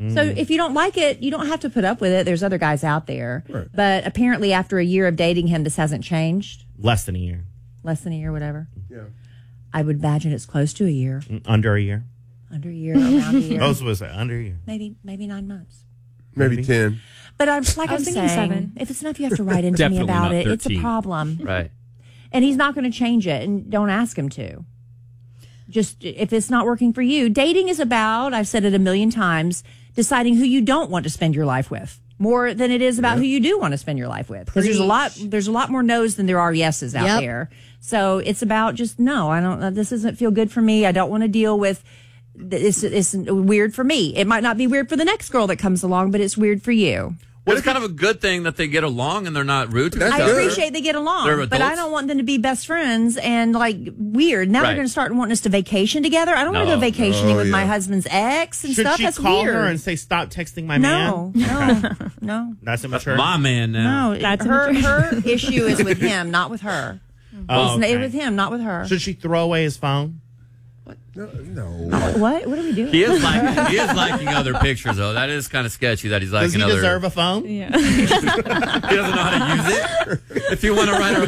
So if you don't like it, you don't have to put up with it. There's other guys out there. Right. But apparently after a year of dating him, this hasn't changed. Less than a year. Less than a year, whatever. Yeah. I would imagine it's close to a year. Under a year. Under a year, around a year. Those was under a year. Maybe 9 months. Maybe 10. But I'm saying, 7. if it's enough, you have to write into me about it. It's a problem. Right. And he's not going to change it, and don't ask him to. Just if it's not working for you. Dating is about, I've said it a million times, deciding who you don't want to spend your life with more than it is about who you do want to spend your life with. Because there's a lot more no's than there are yeses out there. So it's about just, no, this doesn't feel good for me. I don't want to deal with it's weird for me. It might not be weird for the next girl that comes along, but it's weird for you. Well, it's kind of a good thing that they get along and they're not rude to each other. I appreciate they get along, but I don't want them to be best friends and weird. Now they're going to start wanting us to vacation together. I don't want to go vacationing with my husband's ex and stuff. That's weird. Should she call her and say, "Stop texting my man"? No. That's immature. My man now. No, that's her issue is with him, not with her. It's with him, not with her. Should she throw away his phone? No. What? What are we doing? He is liking other pictures, though. That is kind of sketchy that he's liking other. other. Does he deserve a phone? Yeah. He doesn't know how to use it. If you want to write our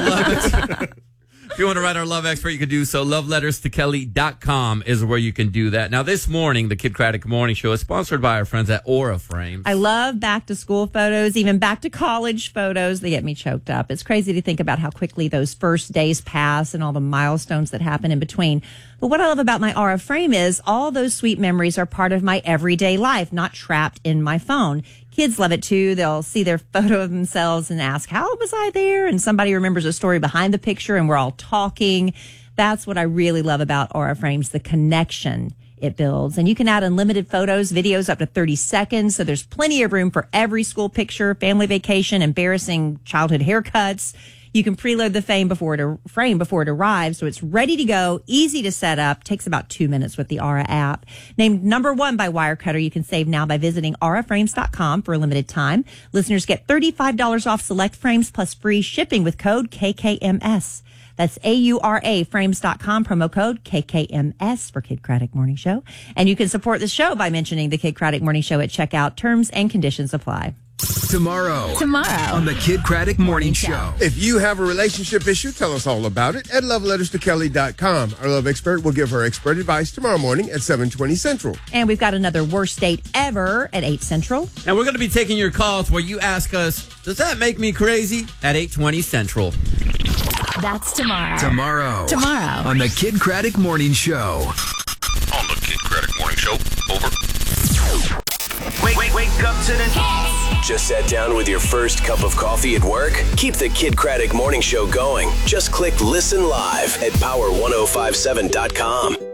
love expert, you can do so. Loveletterstokelly.com is where you can do that. Now, this morning, the Kid Craddock Morning Show is sponsored by our friends at Aura Frames. I love back to school photos, even back to college photos. They get me choked up. It's crazy to think about how quickly those first days pass and all the milestones that happen in between. But what I love about my Aura Frame is all those sweet memories are part of my everyday life, not trapped in my phone. Kids love it too. They'll see their photo of themselves and ask, how was I there? And somebody remembers a story behind the picture and we're all talking. That's what I really love about Aura Frames, the connection it builds. And you can add unlimited photos, videos up to 30 seconds. So there's plenty of room for every school picture, family vacation, embarrassing childhood haircuts. You can preload the frame before it arrives, so it's ready to go, easy to set up, takes about 2 minutes with the Aura app. Named #1 by Wirecutter, you can save now by visiting auraframes.com for a limited time. Listeners get $35 off select frames plus free shipping with code KKMS. That's AURA frames.com, promo code KKMS for Kid Craddock Morning Show. And you can support the show by mentioning the Kid Craddock Morning Show at checkout. Terms and conditions apply. Tomorrow on the Kid Craddock Morning Show. If you have a relationship issue, tell us all about it at loveletterstokelly.com. Our love expert will give her expert advice tomorrow morning at 7:20 Central. And we've got another worst date ever at 8 Central. And we're going to be taking your calls where you ask us, does that make me crazy? At 8:20 Central. That's tomorrow. Tomorrow on the Kid Craddock Morning Show. On the Kid Craddock Morning Show. Over. Wake up to the hits. Just sat down with your first cup of coffee at work? Keep the Kid Craddock Morning Show going. Just click Listen Live at power1057.com.